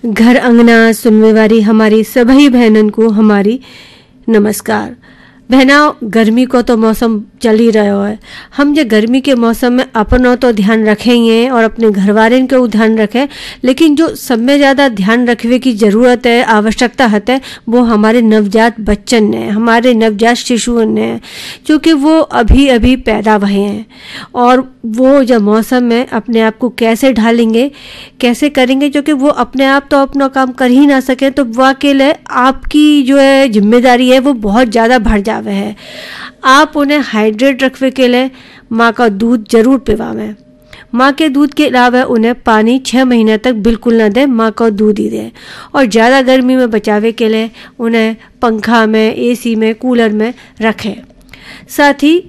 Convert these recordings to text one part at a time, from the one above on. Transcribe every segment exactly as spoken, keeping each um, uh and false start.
घर अंगना सुनने वाली हमारी सभी बहनों को हमारी नमस्कार। बहना, गर्मी को तो मौसम चल ही रहा है। हम जो गर्मी के मौसम में अपनों तो ध्यान रखेंगे और अपने घर वाले को ध्यान रखें, लेकिन जो सब में ज़्यादा ध्यान रखने की ज़रूरत है, आवश्यकता है, वो हमारे नवजात बच्चन ने, हमारे नवजात शिशुओं ने, क्योंकि वो अभी अभी पैदा हुए हैं और वो जब मौसम में अपने आप को कैसे ढालेंगे, कैसे करेंगे, क्योंकि वो अपने आप तो अपना काम कर ही ना सकें, तो वाकई लिए आपकी जो है जिम्मेदारी है वो बहुत ज़्यादा बढ़ जावे है। आप उन्हें हाइड्रेट रखने के लिए माँ का दूध जरूर पिवावें। माँ के दूध के अलावा उन्हें पानी छः महीने तक बिल्कुल न दें, माँ का दूध ही दें। और ज़्यादा गर्मी में बचावे के लिए उन्हें पंखा में, एसी में, कूलर में रखें। साथ ही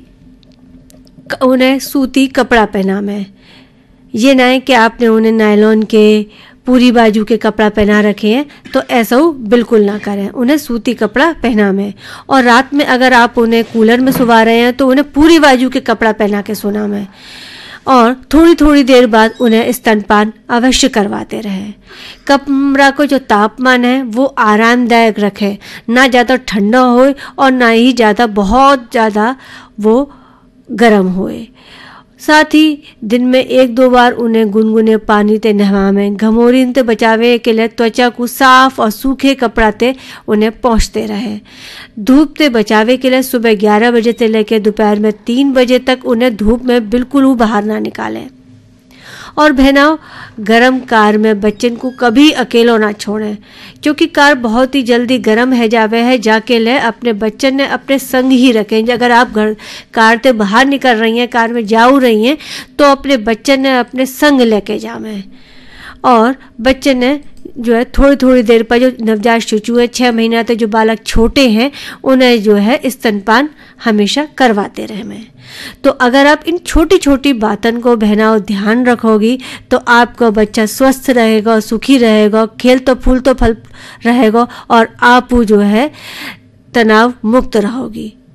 उन्हें सूती कपड़ा पहनावें। ये ना है कि आपने उन्हें नायलॉन के पूरी बाजू के कपड़ा पहना रखे हैं, तो ऐसा वो बिल्कुल ना करें। उन्हें सूती कपड़ा पहनावें। और रात में अगर आप उन्हें कूलर में सुवा रहे हैं तो उन्हें पूरी बाजू के कपड़ा पहना के सुनावें। और थोड़ी थोड़ी देर बाद उन्हें स्तनपान अवश्य करवाते रहें। कमरा को जो तापमान है वो आरामदायक रखें, ना ज़्यादा ठंडा हो और ना ही ज़्यादा बहुत ज़्यादा वो गर्म होए। साथ ही दिन में एक दो बार उन्हें गुनगुने पानी ते नहवावें। घमौरीन ते बचावे के लिए त्वचा को साफ और सूखे कपड़ा ते उन्हें पोंछते रहे। धूप ते बचावे के लिए सुबह ग्यारह बजे से लेकर दोपहर में तीन बजे तक उन्हें धूप में बिल्कुल बाहर ना निकालें। और बहनाओं, गरम कार में बच्चन को कभी अकेलो ना छोड़ें, क्योंकि कार बहुत ही जल्दी गर्म है जावे है। जाके ले अपने बच्चन ने अपने संग ही रखें। अगर आप घर कार से बाहर निकल रही हैं, कार में जाऊ रही हैं, तो अपने बच्चन ने अपने संग लेके जावें। और बच्चे ने जो है थोड़ी थोड़ी देर पर, जो नवजात शिशु है, छः महीना तक जो बालक छोटे हैं, उन्हें जो है स्तनपान हमेशा करवाते रहें। तो अगर आप इन छोटी छोटी बातों को बहनाओं ध्यान रखोगी तो आपका बच्चा स्वस्थ रहेगा, सुखी रहेगा, खेल तो फूल तो फल रहेगा और आप जो है तनाव मुक्त रहोगी।